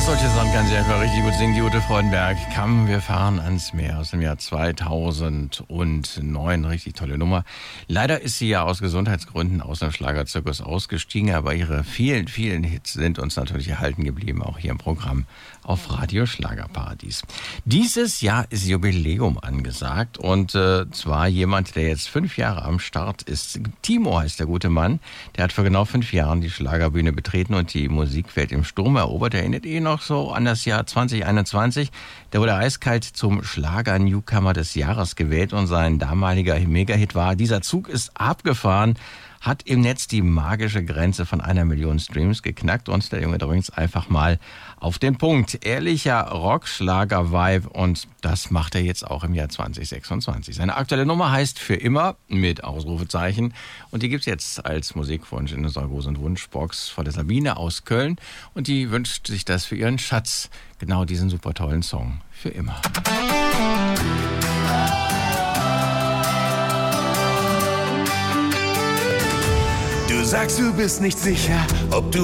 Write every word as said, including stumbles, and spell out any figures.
solche Sachen kann sie einfach richtig gut singen, die Ute Freudenberg. Komm, wir fahren ans Meer aus dem Jahr zweitausendneun. Richtig tolle Nummer. Leider ist sie ja aus Gesundheitsgründen aus dem Schlagerzirkus ausgestiegen, aber ihre vielen, vielen Hits sind uns natürlich erhalten geblieben, auch hier im Programm auf Radio Schlagerparadies. Dieses Jahr ist Jubiläum angesagt und äh, zwar jemand, der jetzt fünf Jahre am Start ist. Timo heißt der gute Mann. Der hat vor genau fünf Jahren die Schlagerbühne betreten und die Musikwelt im Sturm erobert. Erinnert ihr noch so an das Jahr zwanzig einundzwanzig? Der wurde eiskalt zum Schlager-Newcomer des Jahres gewählt und sein damaliger Mega-Hit war "Dieser Zug ist abgefahren", hat im Netz die magische Grenze von einer Million Streams geknackt und der Junge bringt's einfach mal auf den Punkt. Ehrlicher Rockschlager-Vibe und das macht er jetzt auch im Jahr zwanzig sechsundzwanzig. Seine aktuelle Nummer heißt "Für immer" mit Ausrufezeichen und die gibt's jetzt als Musikwunsch in unserer großen Wunschbox von der Sabine aus Köln und die wünscht sich das für ihren Schatz, genau diesen super tollen Song "Für immer". Du sagst, du bist nicht sicher, ob du